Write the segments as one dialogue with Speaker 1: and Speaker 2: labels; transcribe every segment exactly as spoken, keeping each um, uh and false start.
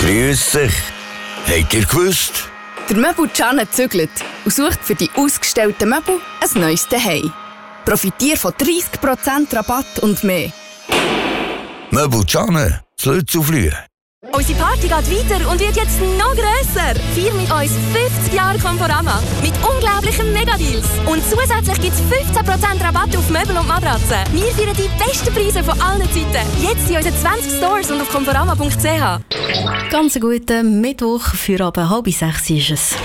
Speaker 1: Grüß euch. Habt ihr gewusst?
Speaker 2: Der Möbel Gianne zügelt und sucht für die ausgestellten Möbel ein neues Zuhause. Profitiere von dreissig Prozent Rabatt und mehr.
Speaker 1: Möbel Gianne, das Lützuflühe.
Speaker 3: Unsere Party geht weiter und wird jetzt noch grösser. Feier mit uns fünfzig Jahre Conforama mit unglaublichen Megadeals. Und zusätzlich gibt es fünfzehn Prozent Rabatt auf Möbel und Matratzen. Wir feiern die besten Preise von allen Zeiten. Jetzt in unseren zwanzig Stores und auf conforama punkt c h.
Speaker 4: Ganz einen guten Mittwoch, für ab halb sechs ist es.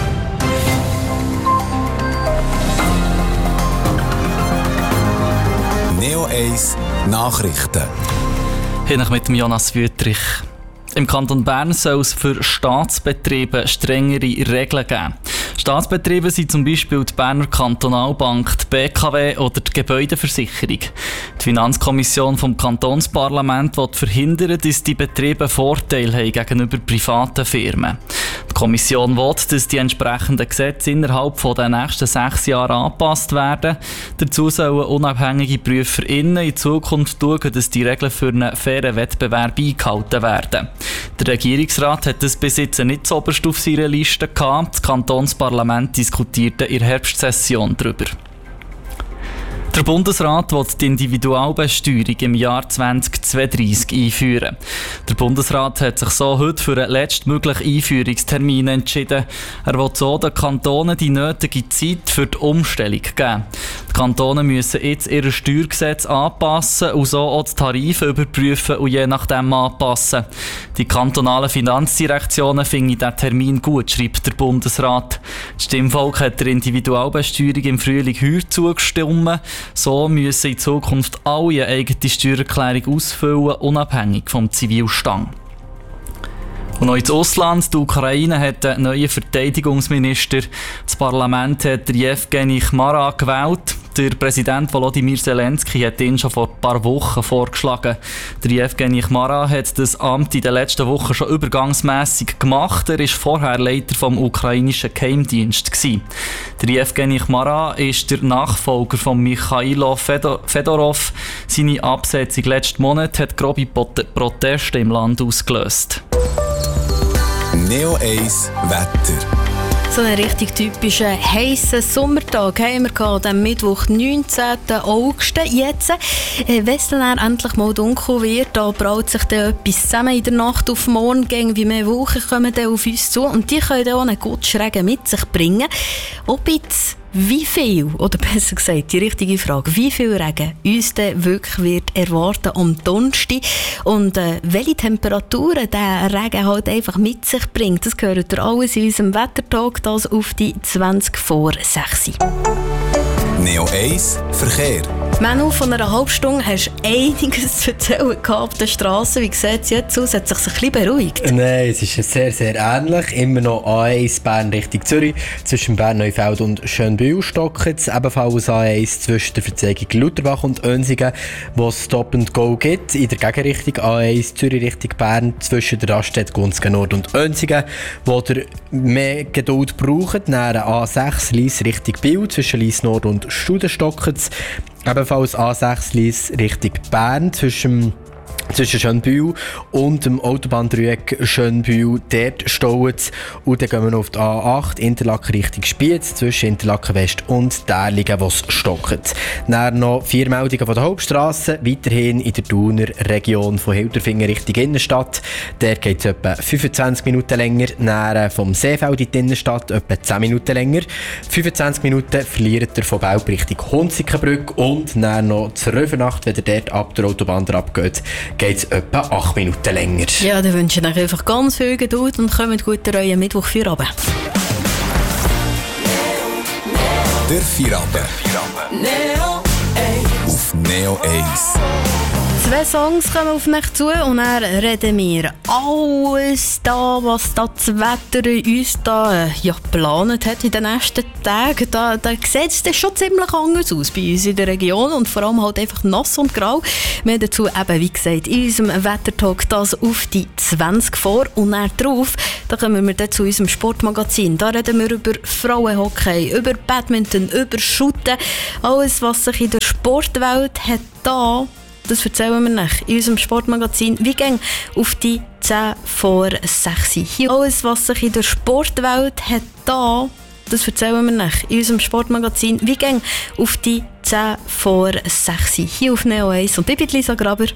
Speaker 5: Neo eins Nachrichten.
Speaker 6: Hier mit dem Jonas Wüttrich. Im Kanton Bern soll es für Staatsbetriebe strengere Regeln geben. Staatsbetriebe sind zum Beispiel die Berner Kantonalbank, die B K W oder die Gebäudeversicherung. Die Finanzkommission vom Kantonsparlament will verhindern, dass die Betriebe Vorteile haben gegenüber privaten Firmen. Die Kommission will, dass die entsprechenden Gesetze innerhalb der nächsten sechs Jahre angepasst werden. Dazu sollen unabhängige PrüferInnen in Zukunft schauen, dass die Regeln für einen fairen Wettbewerb eingehalten werden. Der Regierungsrat hat das bis jetzt nicht so oberst auf seiner Liste gehabt. Das Kantonsparlament diskutierte in der Herbstsession darüber. Der Bundesrat will die Individualbesteuerung im Jahr zwanzig zweiunddreissig einführen. Der Bundesrat hat sich so heute für einen letztmöglichen Einführungstermin entschieden. Er will so den Kantonen die nötige Zeit für die Umstellung geben. Die Kantone müssen jetzt ihre Steuergesetze anpassen und so auch die Tarife überprüfen und je nachdem anpassen. Die kantonalen Finanzdirektionen finden diesen Termin gut, schreibt der Bundesrat. Das Stimmvolk hat der Individualbesteuerung im Frühling heuer zugestimmt. So müssen in Zukunft alle eine eigene Steuererklärung ausfüllen, unabhängig vom Zivilstand. Und noch ins Ausland. Die Ukraine hat einen neuen Verteidigungsminister. Das Parlament hat Jewgeni Chmara gewählt. Der Präsident Volodymyr Zelensky hat ihn schon vor ein paar Wochen vorgeschlagen. Der Jewgeni Chmara hat das Amt in den letzten Wochen schon übergangsmässig gemacht. Er war vorher Leiter vom ukrainischen Geheimdienst. Der Jewgeni Chmara ist der Nachfolger von Michailo Fedorov. Seine Absetzung letzten Monat hat grobe Proteste im Land ausgelöst.
Speaker 5: Neo eins Wetter.
Speaker 4: So einen richtig typischen heissen Sommertag haben wir gehabt, am Mittwoch, neunzehnten August. Jetzt, äh, wenn es dann endlich mal dunkel wird, da braut sich dann etwas zusammen in der Nacht auf morgen, gegen wie mehr Wochen kommen dann auf uns zu und die können dann auch einen guten Regen mit sich bringen. Ob jetzt wie viel, oder besser gesagt, die richtige Frage, wie viel Regen uns dann wirklich wird erwarten am Donnerstag und äh, welche Temperaturen der Regen halt einfach mit sich bringt, das gehört ihr alles in unserem Wettertag, das auf die zwanzig vor sechs.
Speaker 5: Neo eins Verkehr.
Speaker 4: Manu, von einer halben Stunde hast du einiges zu erzählen auf der Straße. Wie sieht es jetzt aus? Hat sich ein bisschen beruhigt?
Speaker 7: Nein, es ist sehr, sehr ähnlich. Immer noch A eins Bern Richtung Zürich. Zwischen Bern-Neufeld und Schönbühl stocken es. Ebenfalls A eins zwischen der Verzeigung Lutherbach und Önsingen, wo es Stop and Go gibt. In der Gegenrichtung A eins Zürich Richtung Bern zwischen der Raststätte Gunzgen Nord und Önsingen, wo ihr mehr Geduld braucht. Nach A sechs Lyss Richtung Biel zwischen Lyss Nord und Studen stocken es. Ebenfalls A sechs Lyss Richtung Bern zwischen zwischen Schönbühl und dem Autobahndreieck Schönbühl, dort stauen es. Und dann gehen wir noch auf die A acht, Interlaken Richtung Spiez, zwischen Interlaken West und Därlingen, wo es stockt. Dann noch vier Meldungen von der Hauptstrasse, weiterhin in der Thuner Region von Hilterfingen Richtung Innenstadt. Der geht es etwa fünfundzwanzig Minuten länger, dann vom Seefeld in die Innenstadt etwa zehn Minuten länger. fünfundzwanzig Minuten verliert er von Belp Richtung Hunzikenbrück und dann noch zur Rövernacht, wenn er dort ab der Autobahn abgeht, geht es etwa acht Minuten länger.
Speaker 4: Ja, dann wünsche ich euch einfach ganz viel Geduld und kommt gut in euren Mittwoch für Abend.
Speaker 5: Der Feierabend.
Speaker 3: Neo eins.
Speaker 5: Auf Neo eins.
Speaker 4: Zwei Songs kommen auf mich zu und dann reden wir alles da, was da das Wetter uns da, äh, ja, geplant hat in den nächsten Tagen. Da, da sieht es schon ziemlich anders aus bei uns in der Region und vor allem halt einfach nass und grau. Wir haben dazu eben, wie gesagt, in unserem Wettertag das auf die zwanzig vor und dann drauf, da kommen wir dann zu unserem Sportmagazin. Da reden wir über Frauenhockey, über Badminton, über Shooten, alles, was sich in der Sportwelt hat da. Das erzählen wir nach in unserem Sportmagazin. Wie gehen auf die zehn vor sechs. Hier alles, was sich in der Sportwelt hat da, das erzählen wir nicht in unserem Sportmagazin. Wir gehen auf die zehn vor sechs hier auf Neo eins. Und ich bin Lisa Graber.